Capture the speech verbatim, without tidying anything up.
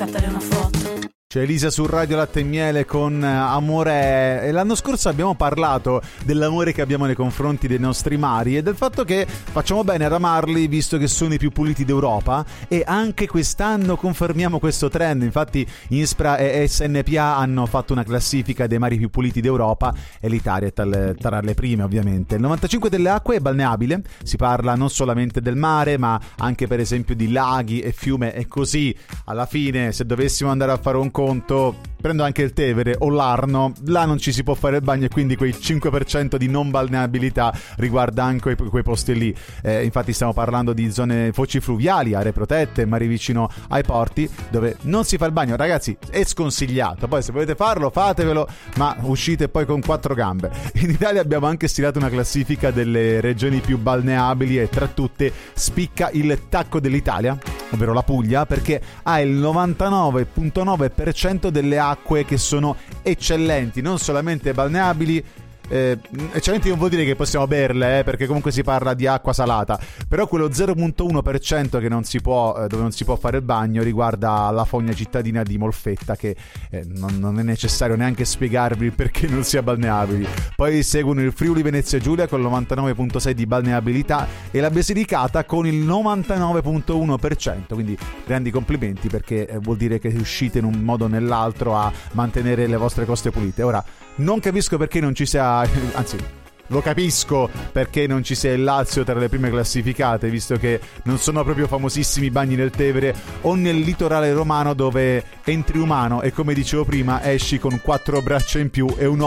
scattare una foto. C'è Elisa su Radio Latte e Miele con Amore. E l'anno scorso abbiamo parlato dell'amore che abbiamo nei confronti dei nostri mari e del fatto che facciamo bene ad amarli visto che sono i più puliti d'Europa, e anche quest'anno confermiamo questo trend. Infatti Inspra e S N P A hanno fatto una classifica dei mari più puliti d'Europa e l'Italia è tra, tra le prime, ovviamente. Il novantacinque delle acque è balneabile, si parla non solamente del mare ma anche per esempio di laghi e fiume, e così alla fine, se dovessimo andare a fare un conto, prendo anche il Tevere o l'Arno, là non ci si può fare il bagno, e quindi quei cinque per cento di non balneabilità riguarda anche quei, quei posti lì. Eh, infatti stiamo parlando di zone foci fluviali, aree protette, mari vicino ai porti, dove non si fa il bagno. Ragazzi, è sconsigliato. Poi se volete farlo fatevelo, ma uscite poi con quattro gambe. In Italia abbiamo anche stilato una classifica delle regioni più balneabili e tra tutte spicca il Tacco dell'Italia, ovvero la Puglia, perché ha il novantanove virgola nove per cento delle acque che sono eccellenti, non solamente balneabili. Eh, eccellenti non vuol dire che possiamo berle, eh, perché comunque si parla di acqua salata, però quello zero virgola uno per cento che non si può, eh, dove non si può fare il bagno, riguarda la fogna cittadina di Molfetta, che eh, non, non è necessario neanche spiegarvi perché non sia balneabili. Poi seguono il Friuli Venezia Giulia con il novantanove virgola sei di balneabilità e la Basilicata con il novantanove virgola uno per cento. Quindi grandi complimenti, perché eh, vuol dire che riuscite in un modo o nell'altro a mantenere le vostre coste pulite. Ora, non capisco perché non ci sia, anzi lo capisco perché non ci sia il Lazio tra le prime classificate, visto che non sono proprio famosissimi i bagni nel Tevere o nel litorale romano, dove entri umano e, come dicevo prima, esci con quattro braccia in più e un